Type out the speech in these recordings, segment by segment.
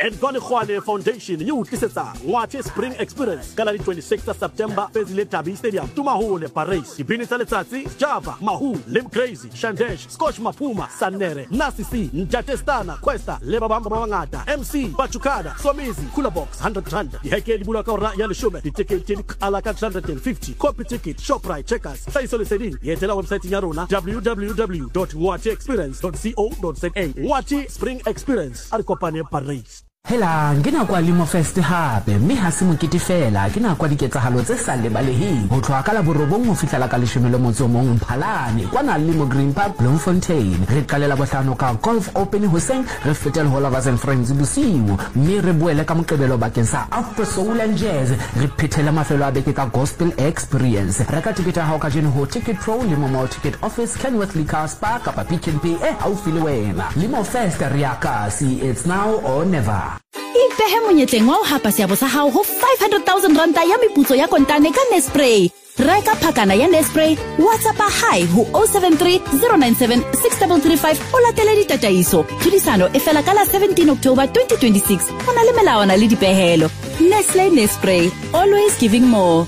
and Gonekwane Foundation you tlisetsa Ngwathe Spring Experience ka la 26 September Fezile Tabi Stadium Tumahole Paris dibini tsa letsatsi Java Mahu Lim Crazy Shandesh Scotch Mapuma Sanere Nasisi Njatestana Questa Leba Bamba Bangata MC Bachukada Somizi Kula Box 100 diheke di bula ka ora ya leshome di ticket ala ka 350 copy ticket Shoprite checkers Faisal Sedin yetela website ya rona www.ngwatheexperience.co.za Ngwathe Spring Experience ari kopane Paris. Hela ngina kwa Limo Fest hape mme ha se mokete fela ke na kwa diketsahalo tse sa lebaleheng ho tloha ka la borobong mo fihlela ka leshomelo motso mong Mphalane kwa na Limo Green Park Bloemfontein re qalela bohlano ka golf open hoseng re fetela ho Lovers and Friends bosiu mme re boele ka moqebelo bakeng sa Afro Soul and Jazz re phethela mafelo a beke ka Gospel Experience re ka tiketa ha ka jeno ho Ticket Pro Limo Mall Ticket Office Kenworth Liquor Spa kapa Pick n Pay haufi le wena. Limo Fest riakasi, it's now or never. Ipehe monyetleng wa ho hapa seabo sa hao ho 500,000 ranta ya meputso ya kontane ka Nespray. Reka phakana ya Nespray, WhatsApp hi ho 073 097 6335 o latele ditataiso. Tlhodisano e fela ka la 17 October 2026. Hona le melawana le dipehelo. Nestle Nespray, always giving more.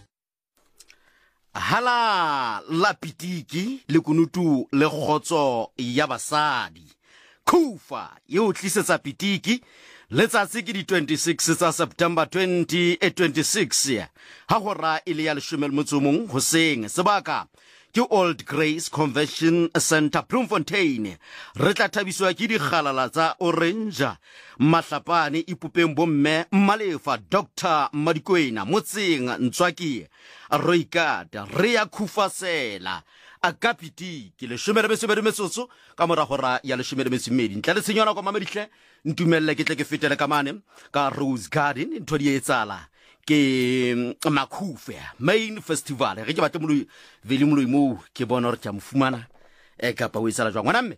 Hala la pitiki le kunutu le khotso ya basadi. Kufa yo tlisetsa pitiki letsatsi ke di 26 tsa September 2026 ha hora ile ya leshomel motsomong hoseng sebaka ke Old Grace Convention Center Bloemfontein re tla thabiswa ke dikgalala tsa Orange Mahlapane ipupeng bomme Malefa Dr Madikwena motseng Ntswaki Roikata re ya khufasela akapiti ke le shomere metsotso ka mora hora ya le shomere metsimedi ntla le tshenyana kwa mamedihle ntumelle ke tle ke fetele ka mane ka Rose Garden ntho di etsala ke Makhufe main festival re ke batle moloi veli moloi mo ke bona re tla mfumana kapa o etsala jwa ngwana mme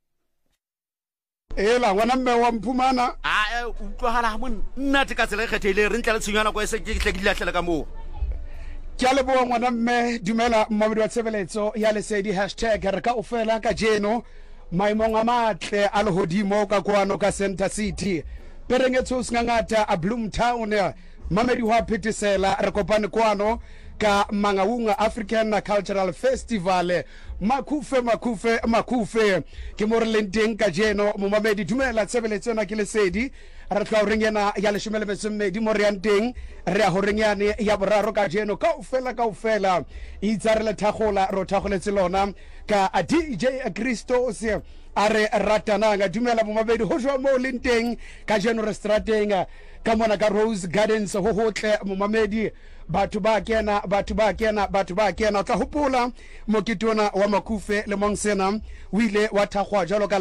ela ngwana mme wa mphumana utlwahala mo nna te ka tsela kgethele re ntla le tshenyana kwa ese ke tle ke dilahlela ka mo Kialebo ngwana mme dumela mmamedi wa tshebeletso ya lesedi #re ka ofela ka jeno maimong a matle a lehodimo ka kwano ka Center City perengetso singangata a Bloemtown mamedi wa phetisela re kopane kwano ka Mangaunga African Cultural Festival Makhufe ke mo re lenteng ka jeno mo mamedi dumela tshebeletso na ke lesedi re tla rengena ya leshomele metsomedi mo re yanteng re a ho renyane ya boraro ka jeno ka ofela itsa re le thagola ro thagoletse lona ka DJ Christos are ratananga dumela mo mabedi ho jwa mo lenteng ka jeno restaurateng ka mona ka Rose Gardens ho hotle mo mamedi batho ba kena tla hopola moketona wa Makhufe le mongsena o ile wa thagwa jalo ka